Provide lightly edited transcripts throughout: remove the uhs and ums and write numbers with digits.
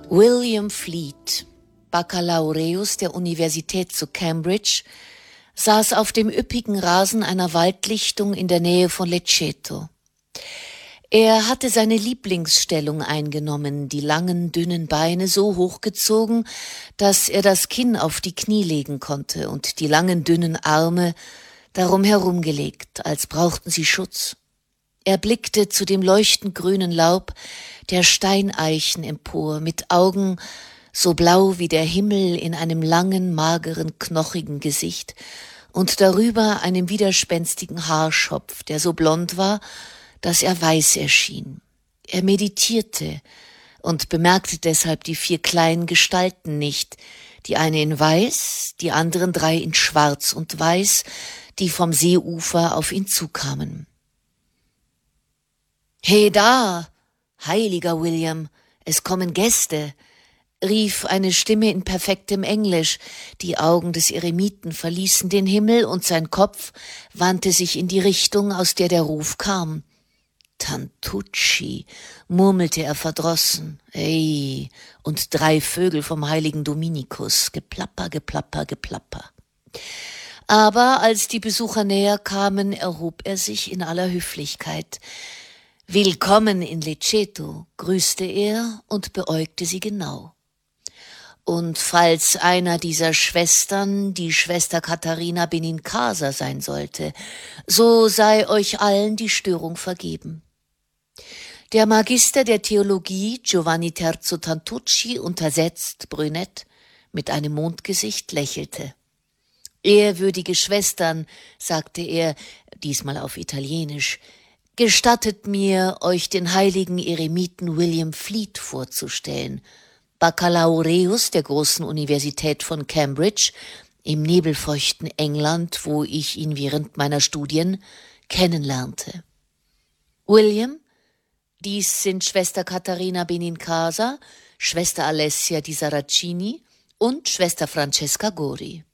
William Fleet, Baccalaureus der Universität zu Cambridge, saß auf dem üppigen Rasen einer Waldlichtung in der Nähe von Lecceto. Er hatte seine Lieblingsstellung eingenommen, die langen, dünnen Beine so hochgezogen, dass er das Kinn auf die Knie legen konnte und die langen, dünnen Arme darum herumgelegt, als brauchten sie Schutz. Er blickte zu dem leuchtend grünen Laub der Steineichen empor, mit Augen so blau wie der Himmel in einem langen, mageren, knochigen Gesicht und darüber einem widerspenstigen Haarschopf, der so blond war, dass er weiß erschien. Er meditierte und bemerkte deshalb die 4 kleinen Gestalten nicht, die eine in weiß, die anderen 3 in schwarz und weiß, die vom Seeufer auf ihn zukamen. »He da, heiliger William, es kommen Gäste«, rief eine Stimme in perfektem Englisch. Die Augen des Eremiten verließen den Himmel und sein Kopf wandte sich in die Richtung, aus der der Ruf kam. »Tantucci«, murmelte er verdrossen. »Ey, und 3 Vögel vom heiligen Dominikus. Geplapper, geplapper, geplapper.« Aber als die Besucher näher kamen, erhob er sich in aller Höflichkeit. »Willkommen in Lecceto«, grüßte er und beäugte sie genau. »Und falls einer dieser Schwestern die Schwester Katharina Benincasa sein sollte, so sei euch allen die Störung vergeben.« Der Magister der Theologie, Giovanni Terzo Tantucci, untersetzt, brünett, mit einem Mondgesicht, lächelte. »Ehrwürdige Schwestern«, sagte er, diesmal auf Italienisch, »gestattet mir, euch den heiligen Eremiten William Fleet vorzustellen, Baccalaureus der großen Universität von Cambridge, im nebelfeuchten England, wo ich ihn während meiner Studien kennenlernte. William, dies sind Schwester Katharina Benincasa, Schwester Alessia di Saracini und Schwester Francesca Gori.«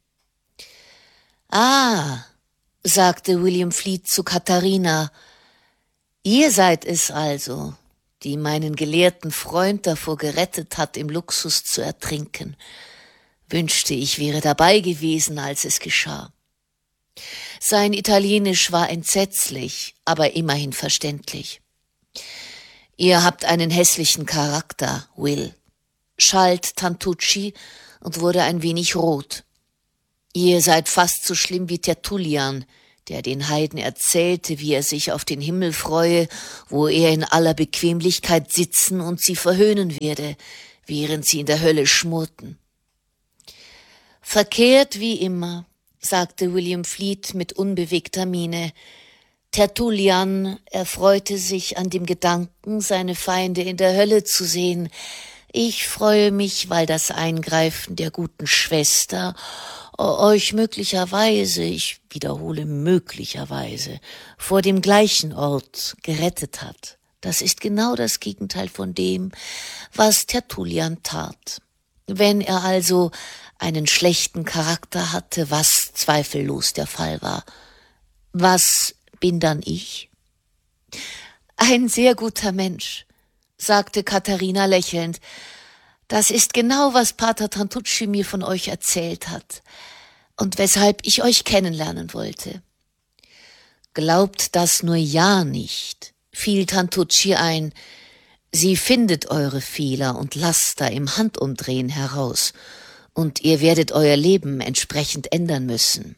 »Ah«, sagte William Fleet zu Katharina, »ihr seid es also, die meinen gelehrten Freund davor gerettet hat, im Luxus zu ertrinken. Wünschte, ich wäre dabei gewesen, als es geschah.« Sein Italienisch war entsetzlich, aber immerhin verständlich. »Ihr habt einen hässlichen Charakter, Will«, schalt Tantucci und wurde ein wenig rot. »Ihr seid fast so schlimm wie Tertullian, der den Heiden erzählte, wie er sich auf den Himmel freue, wo er in aller Bequemlichkeit sitzen und sie verhöhnen werde, während sie in der Hölle schmorten.« »Verkehrt wie immer«, sagte William Fleet mit unbewegter Miene. »Tertullian erfreute sich an dem Gedanken, seine Feinde in der Hölle zu sehen. Ich freue mich, weil das Eingreifen der guten Schwester euch möglicherweise, ich wiederhole möglicherweise, vor dem gleichen Ort gerettet hat. Das ist genau das Gegenteil von dem, was Tertullian tat. Wenn er also einen schlechten Charakter hatte, was zweifellos der Fall war, was bin dann ich?« »Ein sehr guter Mensch«, sagte Katharina lächelnd. »Das ist genau, was Pater Tantucci mir von euch erzählt hat und weshalb ich euch kennenlernen wollte.« »Glaubt das nur ja nicht«, fiel Tantucci ein. »Sie findet eure Fehler und Laster im Handumdrehen heraus, und ihr werdet euer Leben entsprechend ändern müssen.«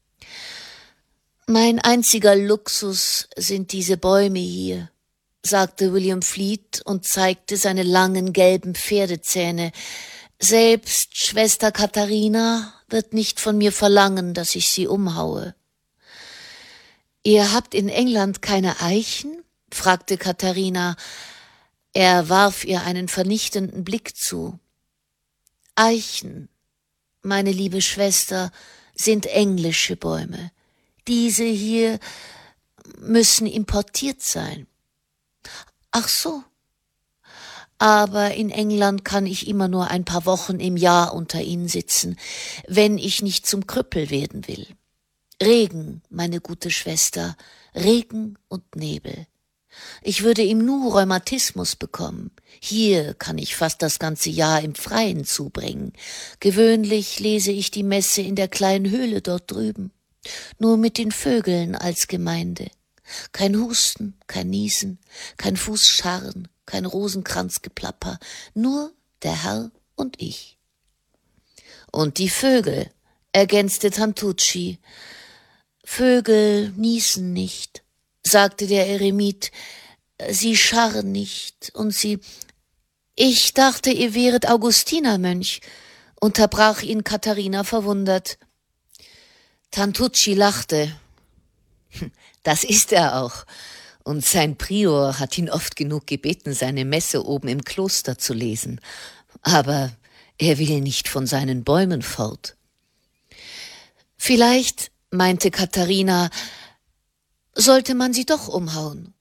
»Mein einziger Luxus sind diese Bäume hier«, sagte William Fleet und zeigte seine langen gelben Pferdezähne. »Selbst Schwester Katharina wird nicht von mir verlangen, dass ich sie umhaue.« »Ihr habt in England keine Eichen?« fragte Katharina. Er warf ihr einen vernichtenden Blick zu. »Eichen, meine liebe Schwester, sind englische Bäume. Diese hier müssen importiert sein.« »Ach so. Aber in England kann ich immer nur ein paar Wochen im Jahr unter ihnen sitzen, wenn ich nicht zum Krüppel werden will. Regen, meine gute Schwester, Regen und Nebel. Ich würde ihm nur Rheumatismus bekommen. Hier kann ich fast das ganze Jahr im Freien zubringen. Gewöhnlich lese ich die Messe in der kleinen Höhle dort drüben. Nur mit den Vögeln als Gemeinde. Kein Husten, kein Niesen, kein Fußscharren, kein Rosenkranzgeplapper, nur der Herr und ich. Und die Vögel, ergänzte Tantucci. Vögel niesen nicht, sagte der Eremit, sie scharren nicht und sie... Ich dachte, ihr wäret Augustinermönch, unterbrach ihn Katharina verwundert. Tantucci lachte. Das ist er auch. Und sein Prior hat ihn oft genug gebeten, seine Messe oben im Kloster zu lesen. Aber er will nicht von seinen Bäumen fort. Vielleicht, meinte Katharina, sollte man sie doch umhauen.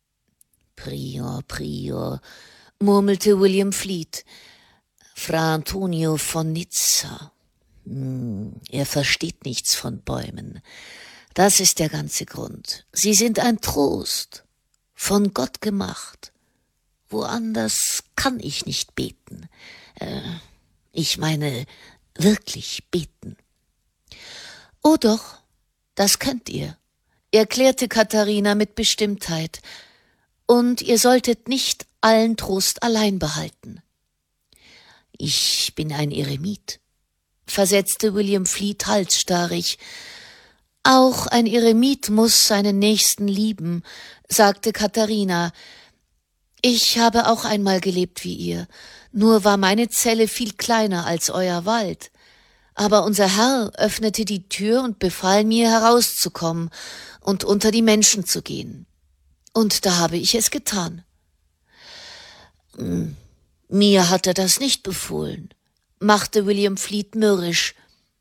Prior, murmelte William Fleet. Fra Antonio von Nizza. Er versteht nichts von Bäumen. Das ist der ganze Grund. Sie sind ein Trost, von Gott gemacht. Woanders kann ich nicht beten. Ich meine, wirklich beten. Oh doch, das könnt ihr, erklärte Katharina mit Bestimmtheit. Und ihr solltet nicht allen Trost allein behalten. Ich bin ein Eremit, versetzte William Fleet halsstarrig. Auch ein Eremit muss seinen Nächsten lieben, sagte Katharina. Ich habe auch einmal gelebt wie ihr, nur war meine Zelle viel kleiner als euer Wald. Aber unser Herr öffnete die Tür und befahl mir, herauszukommen und unter die Menschen zu gehen. Und da habe ich es getan. Mir hat er das nicht befohlen, machte William Fleet mürrisch.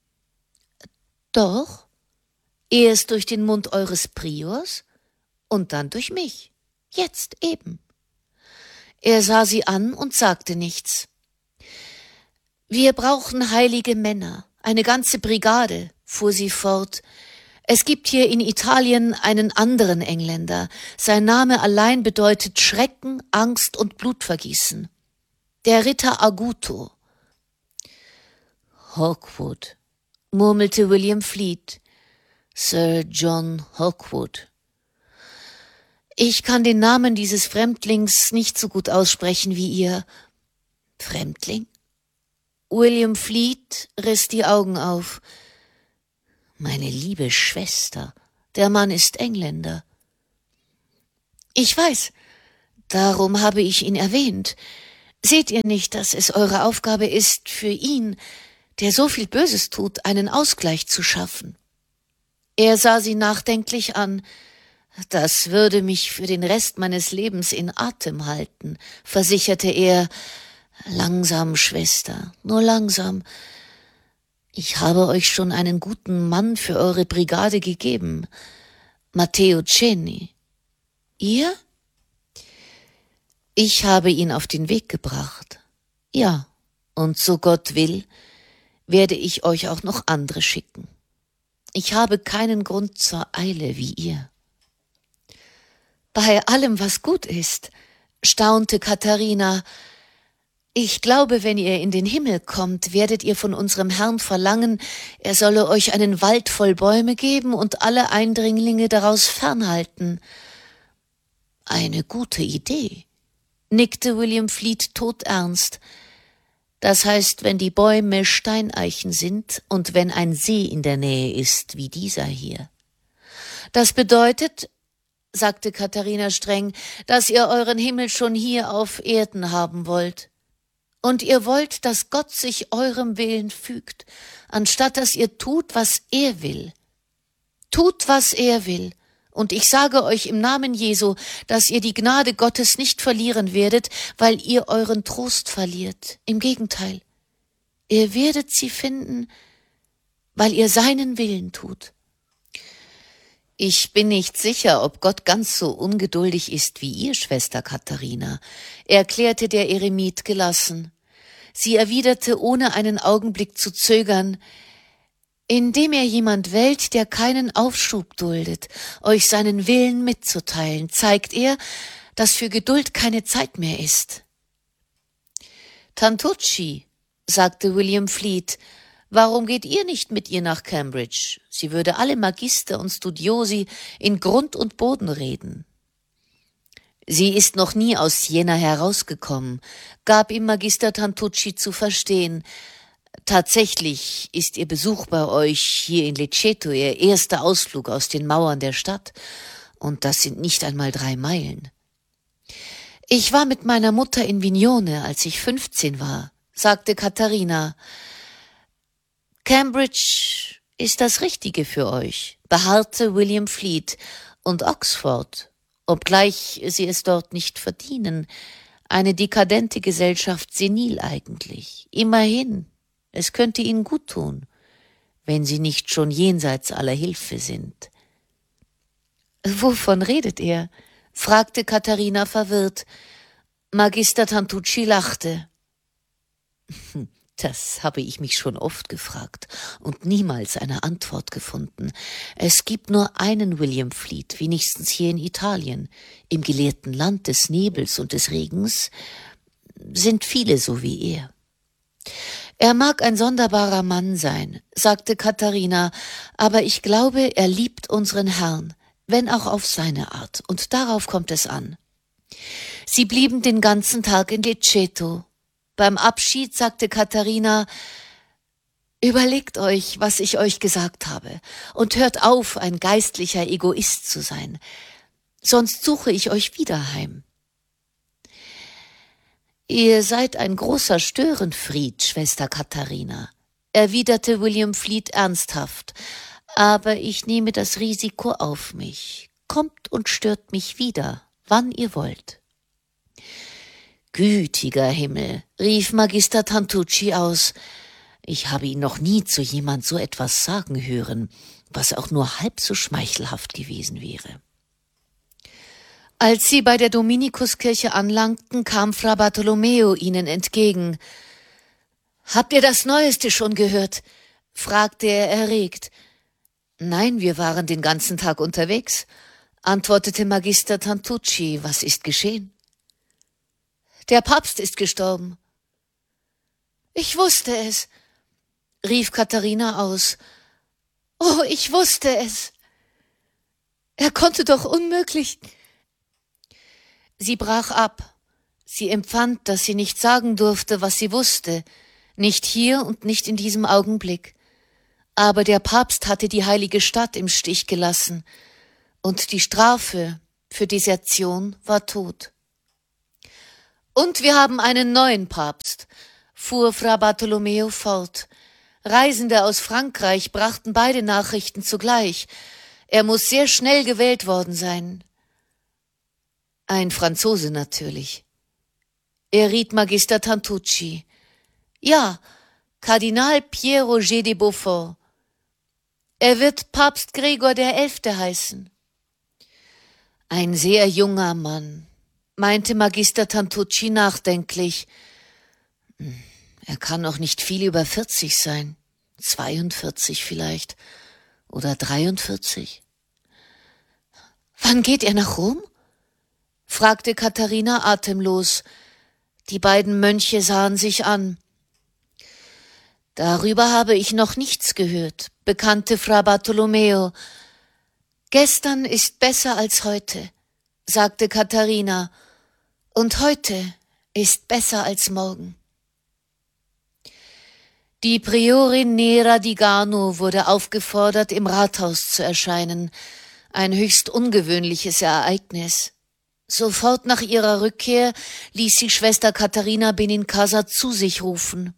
Doch, erst durch den Mund eures Priors und dann durch mich. Jetzt eben. Er sah sie an und sagte nichts. Wir brauchen heilige Männer, eine ganze Brigade, fuhr sie fort. Es gibt hier in Italien einen anderen Engländer. Sein Name allein bedeutet Schrecken, Angst und Blutvergießen. Der Ritter Aguto. Hawkwood, murmelte William Fleet. Sir John Hawkwood. Ich kann den Namen dieses Fremdlings nicht so gut aussprechen wie ihr. Fremdling? William Fleet riss die Augen auf. Meine liebe Schwester, der Mann ist Engländer. Ich weiß, darum habe ich ihn erwähnt. Seht ihr nicht, dass es eure Aufgabe ist, für ihn, der so viel Böses tut, einen Ausgleich zu schaffen? Er sah sie nachdenklich an. Das würde mich für den Rest meines Lebens in Atem halten, versicherte er. Langsam, Schwester, nur langsam. Ich habe euch schon einen guten Mann für eure Brigade gegeben. Matteo Ceni. Ihr? Ich habe ihn auf den Weg gebracht. Ja, und so Gott will, werde ich euch auch noch andere schicken. Ich habe keinen Grund zur Eile wie ihr. Bei allem, was gut ist, staunte Katharina. Ich glaube, wenn ihr in den Himmel kommt, werdet ihr von unserem Herrn verlangen, er solle euch einen Wald voll Bäume geben und alle Eindringlinge daraus fernhalten. Eine gute Idee, nickte William Fleet todernst. Das heißt, wenn die Bäume Steineichen sind und wenn ein See in der Nähe ist, wie dieser hier. Das bedeutet, sagte Katharina streng, dass ihr euren Himmel schon hier auf Erden haben wollt. Und ihr wollt, dass Gott sich eurem Willen fügt, anstatt dass ihr tut, was er will. Tut, was er will. Und ich sage euch im Namen Jesu, dass ihr die Gnade Gottes nicht verlieren werdet, weil ihr euren Trost verliert. Im Gegenteil, ihr werdet sie finden, weil ihr seinen Willen tut. Ich bin nicht sicher, ob Gott ganz so ungeduldig ist wie ihr, Schwester Katharina, erklärte der Eremit gelassen. Sie erwiderte ohne einen Augenblick zu zögern, Indem er jemand wählt, der keinen Aufschub duldet, euch seinen Willen mitzuteilen, zeigt er, dass für Geduld keine Zeit mehr ist. Tantucci, sagte William Fleet, warum geht ihr nicht mit ihr nach Cambridge? Sie würde alle Magister und Studiosi in Grund und Boden reden. Sie ist noch nie aus Siena herausgekommen, gab ihm Magister Tantucci zu verstehen. Tatsächlich ist ihr Besuch bei euch hier in Lecceto ihr erster Ausflug aus den Mauern der Stadt, und das sind nicht einmal 3 Meilen. Ich war mit meiner Mutter in Vignone, als ich 15 war, sagte Katharina. Cambridge ist das Richtige für euch, beharrte William Fleet, und Oxford, obgleich sie es dort nicht verdienen, eine dekadente Gesellschaft senil eigentlich. Immerhin, es könnte ihnen gut tun, wenn sie nicht schon jenseits aller Hilfe sind. Wovon redet er? Fragte Katharina verwirrt. Magister Tantucci lachte. Das habe ich mich schon oft gefragt und niemals eine Antwort gefunden. Es gibt nur einen William Fleet, wenigstens hier in Italien. Im gelehrten Land des Nebels und des Regens sind viele so wie er. Er mag ein sonderbarer Mann sein, sagte Katharina, aber ich glaube, er liebt unseren Herrn, wenn auch auf seine Art, und darauf kommt es an. Sie blieben den ganzen Tag in Lecceto. Beim Abschied sagte Katharina, überlegt euch, was ich euch gesagt habe, und hört auf, ein geistlicher Egoist zu sein, sonst suche ich euch wieder heim. Ihr seid ein großer Störenfried, Schwester Katharina, erwiderte William Fleet ernsthaft, aber ich nehme das Risiko auf mich. Kommt und stört mich wieder, wann ihr wollt. Gütiger Himmel, rief Magister Tantucci aus. Ich habe ihn noch nie zu jemand so etwas sagen hören, was auch nur halb so schmeichelhaft gewesen wäre. Als sie bei der Dominikuskirche anlangten, kam Fra Bartolomeo ihnen entgegen. »Habt ihr das Neueste schon gehört?« fragte er erregt. »Nein, wir waren den ganzen Tag unterwegs«, antwortete Magister Tantucci. »Was ist geschehen?« »Der Papst ist gestorben.« »Ich wusste es«, rief Katharina aus. »Oh, ich wusste es. Er konnte doch unmöglich...« Sie brach ab. Sie empfand, dass sie nicht sagen durfte, was sie wusste, nicht hier und nicht in diesem Augenblick. Aber der Papst hatte die heilige Stadt im Stich gelassen, und die Strafe für Desertion war Tod. »Und wir haben einen neuen Papst«, fuhr Fra Bartolomeo fort. Reisende aus Frankreich brachten beide Nachrichten zugleich. Er muss sehr schnell gewählt worden sein. Ein Franzose natürlich. Er riet Magister Tantucci. Ja, Kardinal Pierre-Roger de Beaufort. Er wird Papst Gregor XI. Heißen. Ein sehr junger Mann, meinte Magister Tantucci nachdenklich. Er kann noch nicht viel über 40 sein. 42 vielleicht. Oder 43. Wann geht er nach Rom? Fragte Katharina atemlos. Die beiden Mönche sahen sich an. Darüber habe ich noch nichts gehört, bekannte Fra Bartolomeo. Gestern ist besser als heute, sagte Katharina, und heute ist besser als morgen. Die Priorin Nera di Gano wurde aufgefordert, im Rathaus zu erscheinen, ein höchst ungewöhnliches Ereignis. Sofort nach ihrer Rückkehr ließ sie Schwester Katharina Benincasa zu sich rufen.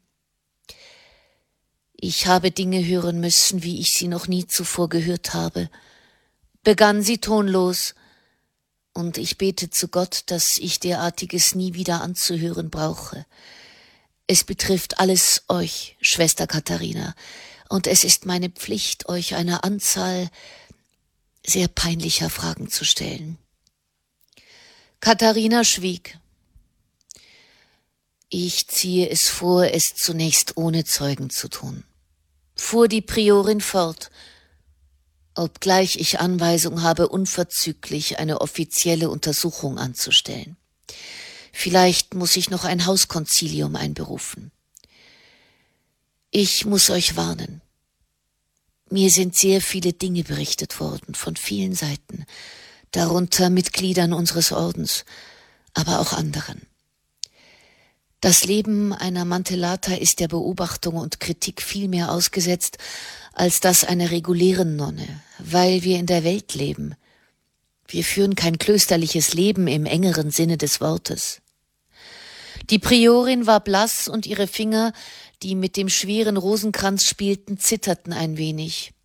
Ich habe Dinge hören müssen, wie ich sie noch nie zuvor gehört habe, begann sie tonlos, und ich bete zu Gott, dass ich derartiges nie wieder anzuhören brauche. Es betrifft alles euch, Schwester Katharina, und es ist meine Pflicht, euch eine Anzahl sehr peinlicher Fragen zu stellen. Katharina schwieg. Ich ziehe es vor, es zunächst ohne Zeugen zu tun. fuhr die Priorin fort, obgleich ich Anweisung habe, unverzüglich eine offizielle Untersuchung anzustellen. Vielleicht muss ich noch ein Hauskonzilium einberufen. Ich muss euch warnen. Mir sind sehr viele Dinge berichtet worden, von vielen Seiten, darunter Mitgliedern unseres Ordens, aber auch anderen. Das Leben einer Mantellata ist der Beobachtung und Kritik viel mehr ausgesetzt als das einer regulären Nonne, weil wir in der Welt leben. Wir führen kein klösterliches Leben im engeren Sinne des Wortes. Die Priorin war blass und ihre Finger, die mit dem schweren Rosenkranz spielten, zitterten ein wenig.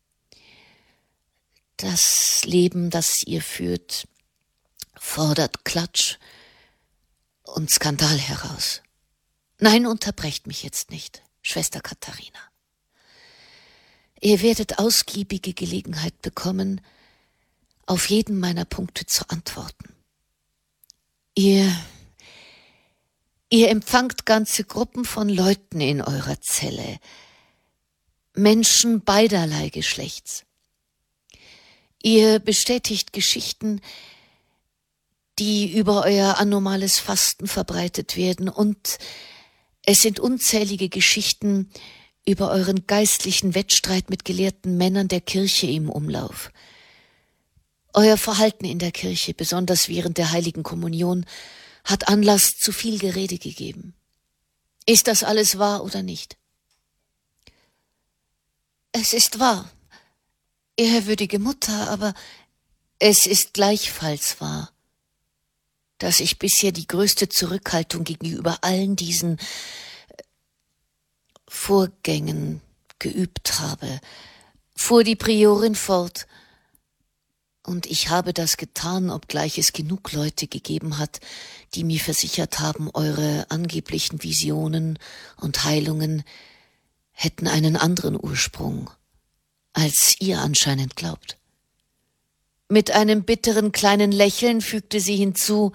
Das Leben, das ihr führt, fordert Klatsch und Skandal heraus. Nein, unterbrecht mich jetzt nicht, Schwester Katharina. Ihr werdet ausgiebige Gelegenheit bekommen, auf jeden meiner Punkte zu antworten. Ihr empfangt ganze Gruppen von Leuten in eurer Zelle, Menschen beiderlei Geschlechts. Ihr bestätigt Geschichten, die über euer anomales Fasten verbreitet werden, und es sind unzählige Geschichten über euren geistlichen Wettstreit mit gelehrten Männern der Kirche im Umlauf. Euer Verhalten in der Kirche, besonders während der Heiligen Kommunion, hat Anlass zu viel Gerede gegeben. Ist das alles wahr oder nicht? Es ist wahr, ehrwürdige Mutter, aber es ist gleichfalls wahr, dass ich bisher die größte Zurückhaltung gegenüber allen diesen Vorgängen geübt habe, fuhr die Priorin fort, und ich habe das getan, obgleich es genug Leute gegeben hat, die mir versichert haben, eure angeblichen Visionen und Heilungen hätten einen anderen Ursprung, als ihr anscheinend glaubt. Mit einem bitteren kleinen Lächeln fügte sie hinzu: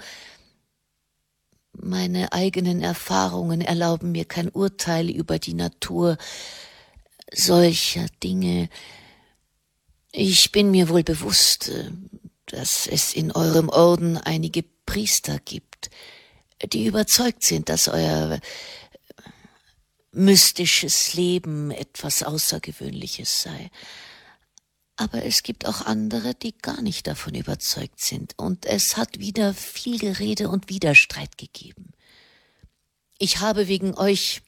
Meine eigenen Erfahrungen erlauben mir kein Urteil über die Natur solcher Dinge. Ich bin mir wohl bewusst, dass es in eurem Orden einige Priester gibt, die überzeugt sind, dass euer mystisches Leben etwas Außergewöhnliches sei. Aber es gibt auch andere, die gar nicht davon überzeugt sind, und es hat wieder viel Gerede und Widerstreit gegeben. Ich habe wegen euch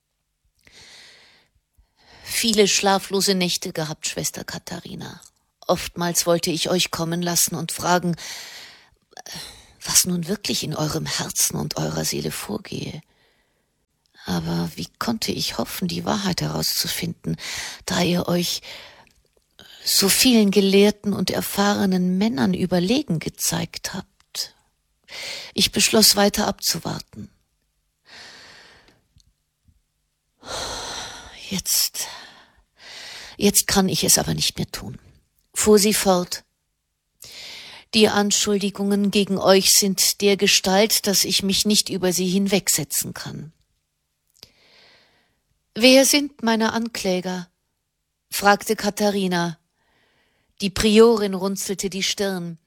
viele schlaflose Nächte gehabt, Schwester Katharina. Oftmals wollte ich euch kommen lassen und fragen, was nun wirklich in eurem Herzen und eurer Seele vorgehe. Aber wie konnte ich hoffen, die Wahrheit herauszufinden, da ihr euch so vielen gelehrten und erfahrenen Männern überlegen gezeigt habt? Ich beschloss, weiter abzuwarten. Jetzt kann ich es aber nicht mehr tun, fuhr sie fort. Die Anschuldigungen gegen euch sind dergestalt, dass ich mich nicht über sie hinwegsetzen kann. Wer sind meine Ankläger? Fragte Katharina. Die Priorin runzelte die Stirn.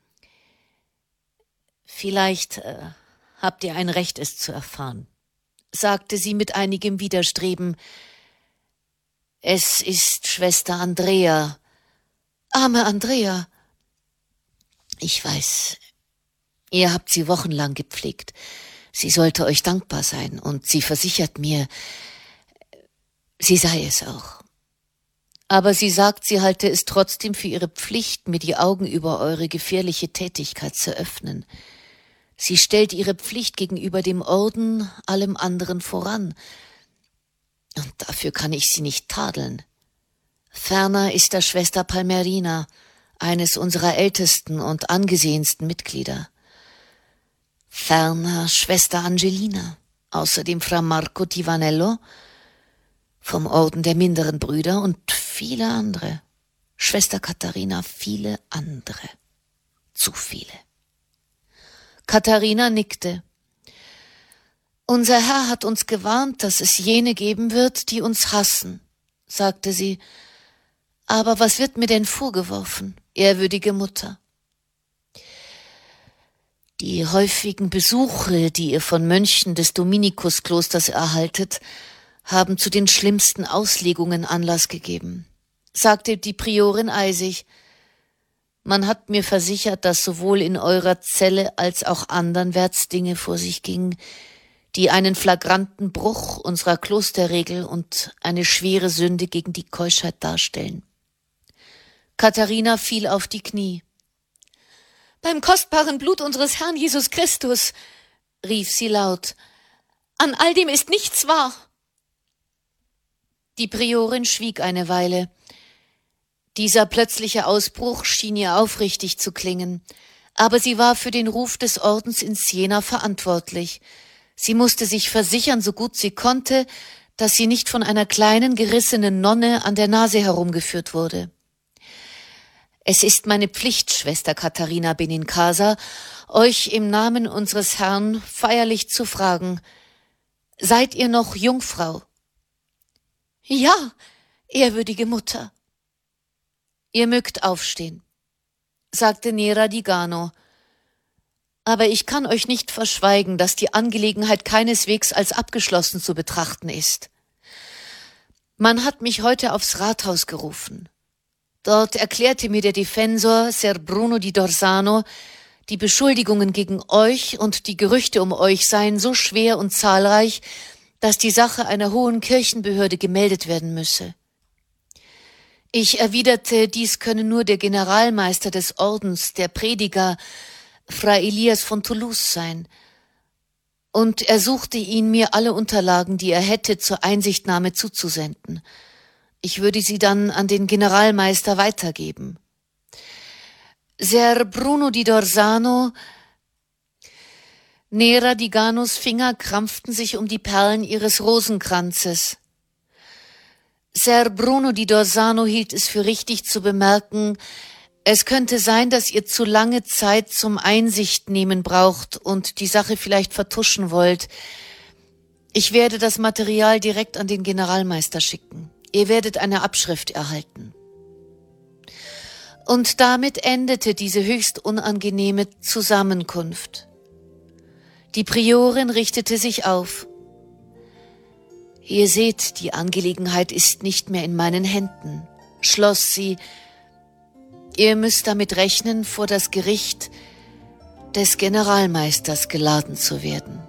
Vielleicht habt ihr ein Recht, es zu erfahren, sagte sie mit einigem Widerstreben. Es ist Schwester Andrea. Arme Andrea. Ich weiß, ihr habt sie wochenlang gepflegt. Sie sollte euch dankbar sein, und sie versichert mir, sie sei es auch. Aber sie sagt, sie halte es trotzdem für ihre Pflicht, mir die Augen über eure gefährliche Tätigkeit zu öffnen. Sie stellt ihre Pflicht gegenüber dem Orden allem anderen voran, und dafür kann ich sie nicht tadeln. Ferner ist da Schwester Palmerina, eines unserer ältesten und angesehensten Mitglieder. Ferner Schwester Angelina, außerdem Fra Marco Tivanello vom Orden der minderen Brüder und viele andere. Schwester Katharina, viele andere. Zu viele. Katharina nickte. Unser Herr hat uns gewarnt, dass es jene geben wird, die uns hassen, sagte sie. »Aber was wird mir denn vorgeworfen, ehrwürdige Mutter?« »Die häufigen Besuche, die ihr von Mönchen des Dominikusklosters erhaltet, haben zu den schlimmsten Auslegungen Anlass gegeben«, sagte die Priorin eisig. »Man hat mir versichert, dass sowohl in eurer Zelle als auch anderwärts Dinge vor sich gingen, die einen flagranten Bruch unserer Klosterregel und eine schwere Sünde gegen die Keuschheit darstellen.« Katharina fiel auf die Knie. »Beim kostbaren Blut unseres Herrn Jesus Christus«, rief sie laut, »an all dem ist nichts wahr.« Die Priorin schwieg eine Weile. Dieser plötzliche Ausbruch schien ihr aufrichtig zu klingen, aber sie war für den Ruf des Ordens in Siena verantwortlich. Sie musste sich versichern, so gut sie konnte, dass sie nicht von einer kleinen, gerissenen Nonne an der Nase herumgeführt wurde. »Es ist meine Pflicht, Schwester Katharina Benincasa, euch im Namen unseres Herrn feierlich zu fragen, seid ihr noch Jungfrau?« »Ja, ehrwürdige Mutter.« »Ihr mögt aufstehen«, sagte Nera di Gano. »Aber ich kann euch nicht verschweigen, dass die Angelegenheit keineswegs als abgeschlossen zu betrachten ist. Man hat mich heute aufs Rathaus gerufen. Dort erklärte mir der Defensor, Ser Bruno di Dorsano, die Beschuldigungen gegen euch und die Gerüchte um euch seien so schwer und zahlreich, dass die Sache einer hohen Kirchenbehörde gemeldet werden müsse. Ich erwiderte, dies könne nur der Generalmeister des Ordens, der Prediger, Fra Elias von Toulouse sein, und ersuchte ihn, mir alle Unterlagen, die er hätte, zur Einsichtnahme zuzusenden. Ich würde sie dann an den Generalmeister weitergeben. Ser Bruno di Dorsano, Nera di Ganos Finger krampften sich um die Perlen ihres Rosenkranzes. Ser Bruno di Dorsano hielt es für richtig zu bemerken, es könnte sein, dass ihr zu lange Zeit zum Einsicht nehmen braucht und die Sache vielleicht vertuschen wollt. Ich werde das Material direkt an den Generalmeister schicken. Ihr werdet eine Abschrift erhalten. Und damit endete diese höchst unangenehme Zusammenkunft. Die Priorin richtete sich auf. »Ihr seht, die Angelegenheit ist nicht mehr in meinen Händen«, schloss sie. »Ihr müsst damit rechnen, vor das Gericht des Generalmeisters geladen zu werden.«